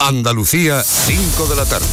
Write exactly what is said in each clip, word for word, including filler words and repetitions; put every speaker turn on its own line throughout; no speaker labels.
Andalucía, cinco de la tarde.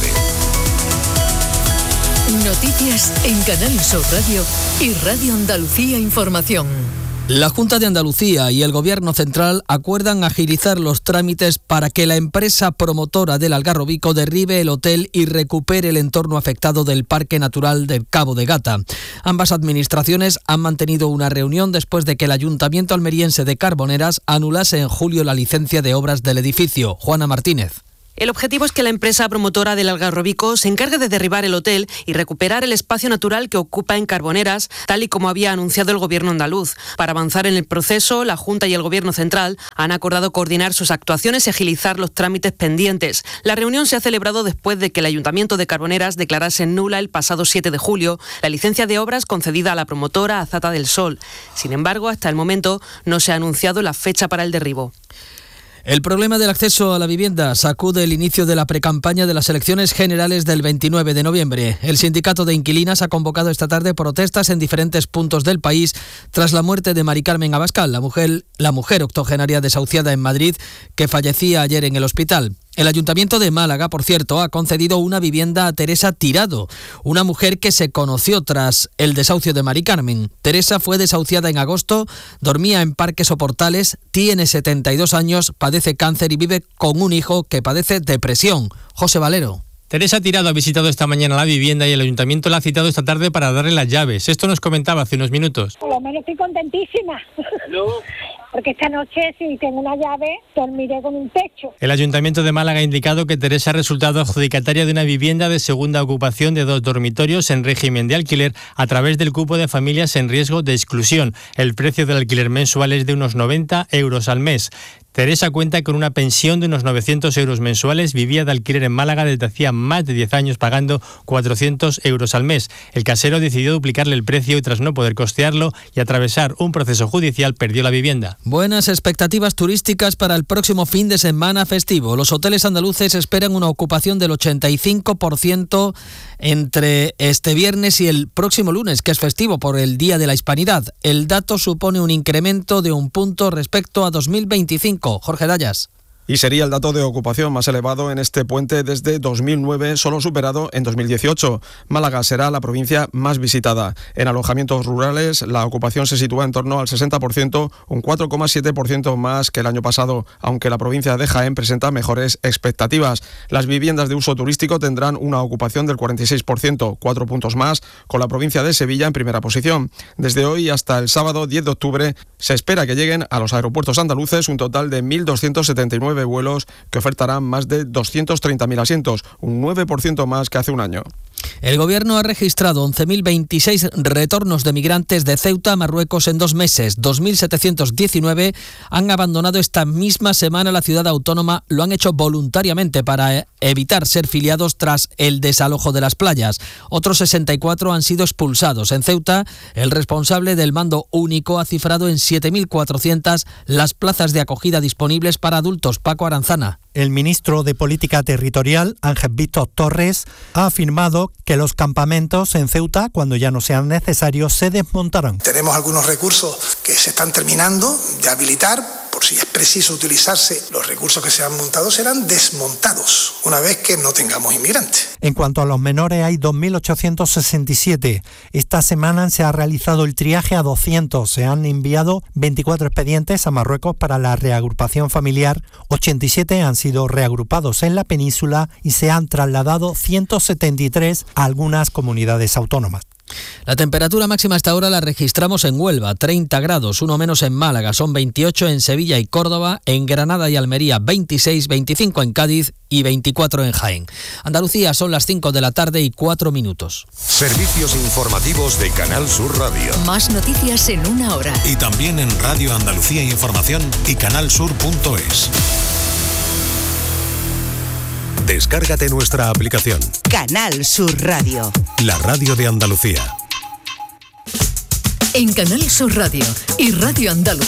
Noticias en Canal Sur Radio y Radio Andalucía Información.
La Junta de Andalucía y el Gobierno Central acuerdan agilizar los trámites para que la empresa promotora del Algarrobico derribe el hotel y recupere el entorno afectado del Parque Natural del Cabo de Gata. Ambas administraciones han mantenido una reunión después de que el Ayuntamiento almeriense de Carboneras anulase en julio la licencia de obras del edificio. Juana Martínez.
El objetivo es que la empresa promotora del Algarrobico se encargue de derribar el hotel y recuperar el espacio natural que ocupa en Carboneras, tal y como había anunciado el Gobierno andaluz. Para avanzar en el proceso, la Junta y el Gobierno central han acordado coordinar sus actuaciones y agilizar los trámites pendientes. La reunión se ha celebrado después de que el Ayuntamiento de Carboneras declarase nula el pasado siete de julio la licencia de obras concedida a la promotora Azata del Sol. Sin embargo, hasta el momento no se ha anunciado la fecha para el derribo.
El problema del acceso a la vivienda sacude el inicio de la precampaña de las elecciones generales del veintinueve de noviembre. El sindicato de inquilinas ha convocado esta tarde protestas en diferentes puntos del país tras la muerte de Mari Carmen Abascal, la mujer, la mujer octogenaria desahuciada en Madrid que fallecía ayer en el hospital. El Ayuntamiento de Málaga, por cierto, ha concedido una vivienda a Teresa Tirado, una mujer que se conoció tras el desahucio de Mari Carmen. Teresa fue desahuciada en agosto, dormía en Parques o Portales, tiene setenta y dos años, padece cáncer y vive con un hijo que padece depresión. José Valero.
Teresa Tirado ha visitado esta mañana la vivienda y el Ayuntamiento la ha citado esta tarde para darle las llaves. Esto nos comentaba hace unos minutos.
Por lo menos estoy contentísima. ¿No? Porque esta noche, si tengo una llave, dormiré con un techo.
El Ayuntamiento de Málaga ha indicado que Teresa ha resultado adjudicataria de una vivienda de segunda ocupación de dos dormitorios en régimen de alquiler a través del cupo de familias en riesgo de exclusión. El precio del alquiler mensual es de unos noventa euros al mes. Teresa cuenta con una pensión de unos novecientos euros mensuales, vivía de alquiler en Málaga desde hacía más de diez años pagando cuatrocientos euros al mes. El casero decidió duplicarle el precio y tras no poder costearlo y atravesar un proceso judicial perdió la vivienda.
Buenas expectativas turísticas para el próximo fin de semana festivo. Los hoteles andaluces esperan una ocupación del ochenta y cinco por ciento entre este viernes y el próximo lunes, que es festivo por el Día de la Hispanidad. El dato supone un incremento de un punto respecto a dos mil veinticinco. Jorge Dayas.
Y sería el dato de ocupación más elevado en este puente desde dos mil nueve, solo superado en dos mil dieciocho. Málaga será la provincia más visitada. En alojamientos rurales, la ocupación se sitúa en torno al sesenta por ciento, un cuatro coma siete por ciento más que el año pasado, aunque la provincia de Jaén presenta mejores expectativas. Las viviendas de uso turístico tendrán una ocupación del cuarenta y seis por ciento, cuatro puntos más, con la provincia de Sevilla en primera posición. Desde hoy hasta el sábado diez de octubre se espera que lleguen a los aeropuertos andaluces un total de mil doscientos setenta y nueve vuelos que ofertarán más de doscientos treinta mil asientos, un nueve por ciento más que hace un año.
El Gobierno ha registrado once mil veintiséis retornos de migrantes de Ceuta a Marruecos en dos meses. dos mil setecientos diecinueve han abandonado esta misma semana la ciudad autónoma. Lo han hecho voluntariamente para evitar ser filiados tras el desalojo de las playas. Otros sesenta y cuatro han sido expulsados. En Ceuta, el responsable del mando único ha cifrado en siete mil cuatrocientas las plazas de acogida disponibles para adultos. Paco Aranzana.
El ministro de Política Territorial, Ángel Víctor Torres, ha afirmado que los campamentos en Ceuta, cuando ya no sean necesarios, se desmontarán.
Tenemos algunos recursos que se están terminando de habilitar. Por si es preciso utilizarse, los recursos que se han montado serán desmontados una vez que no tengamos inmigrantes.
En cuanto a los menores, hay dos mil ochocientos sesenta y siete. Esta semana se ha realizado el triaje a doscientos. Se han enviado veinticuatro expedientes a Marruecos para la reagrupación familiar. ochenta y siete han sido reagrupados en la península y se han trasladado ciento setenta y tres a algunas comunidades autónomas.
La temperatura máxima hasta ahora la registramos en Huelva, treinta grados, uno menos en Málaga, son veintiocho en Sevilla y Córdoba, en Granada y Almería veintiséis, veinticinco en Cádiz y veinticuatro en Jaén. Andalucía, son las cinco de la tarde y cuatro minutos.
Servicios informativos de Canal Sur Radio.
Más noticias en una hora.
Y también en Radio Andalucía Información y canalsur punto es. Descárgate nuestra aplicación.
Canal Sur Radio.
La radio de Andalucía.
En Canal Sur Radio y Radio Andalucía.